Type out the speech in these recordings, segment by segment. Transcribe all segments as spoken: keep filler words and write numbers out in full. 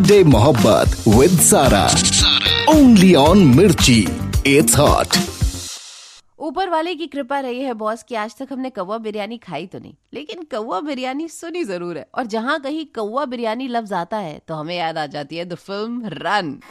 Day मोहब्बत with सारा, only on मिर्ची, इट्स हॉट। ऊपर वाले की कृपा रही है बॉस कि आज तक हमने कौवा बिरयानी खाई तो नहीं, लेकिन कौवा बिरयानी सुनी जरूर है। और जहां कहीं कौवा बिरयानी लफ्ज आता है तो हमें याद आ जाती है द फिल्म रन।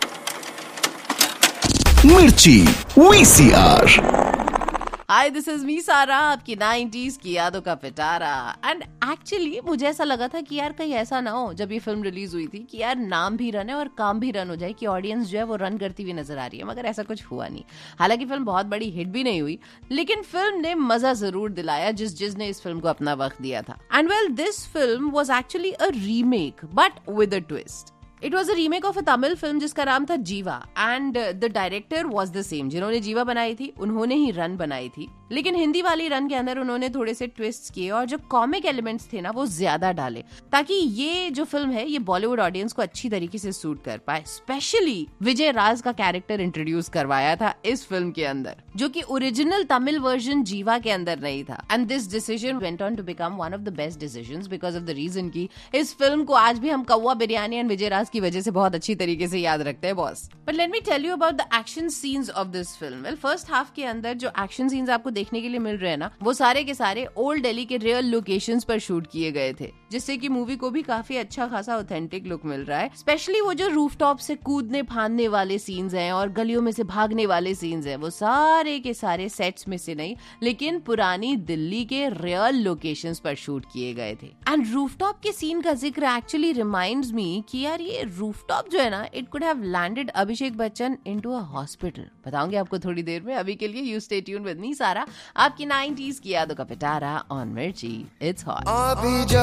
मिर्ची VCR. Hi, this is me सारा, आपकी नाइंटीज़ की यादों का पिटारा। एंड एक्चुअली मुझे ऐसा लगा था कि यार कहीं ऐसा ना हो जब ये फिल्म रिलीज हुई थी कि यार नाम भी रन है और काम भी रन हो जाए, कि ऑडियंस जो है वो रन करती हुई नजर आ रही है, मगर ऐसा कुछ हुआ नहीं। हालांकि फिल्म बहुत बड़ी हिट भी नहीं हुई, लेकिन फिल्म ने मजा जरूर दिलाया जिस जिसने इस फिल्म को अपना वक्त दिया था। And well, this film was actually a remake but with a twist. It was a remake of a Tamil film जिसका नाम था जीवा, and the director was the same. जिन्होंने जीवा बनाई थी उन्होंने ही रन बनाई थी, लेकिन हिंदी वाली रन के अंदर उन्होंने थोड़े से ट्विस्ट किए और जो कॉमिक एलिमेंट्स थे ना वो ज्यादा डाले, ताकि ये जो फिल्म है ये बॉलीवुड ऑडियंस को अच्छी तरीके से सूट कर पाए। स्पेशली विजय राज का कैरेक्टर इंट्रोड्यूस करवाया था इस फिल्म के अंदर, जो कि ओरिजिनल तमिल वर्जन जीवा के अंदर नहीं था। And this decision went on to become one of the best decisions because of the reason की इस फिल्म को आज भी हम कौवा बिरयानी एंड विजय राज की वजह से बहुत अच्छी तरीके से याद रखते हैं boss. But let me tell you about the action scenes of this film. Well, first half के अंदर जो एक्शन सीन्स आपको देखने के लिए मिल रहे हैं ना, वो सारे के सारे ओल्ड दिल्ली के रियल लोकेशंस पर शूट किए गए थे, जिससे कि मूवी को भी काफी अच्छा खासा ऑथेंटिक लुक मिल रहा है। स्पेशली वो जो रूफटॉप से कूदने फांदने वाले सीन्स हैं और गलियों में से भागने वाले सीन्स हैं, वो सारे के सारे सेट्स में से नहीं लेकिन पुरानी दिल्ली के रियल लोकेशंस पर शूट किए गए थे। एंड रूफटॉप के सीन का जिक्र एक्चुअली रिमाइंड्स मी कि यार ये रूफटॉप जो है ना, it could have landed Abhishek Bachchan into a hospital. बताऊंगी आपको थोड़ी देर में। अभी के लिए you stay tuned with me सारा, आपकी नाइंटीज़ की यादों का पिटारा ऑन मिर्ची, इट्स हॉट।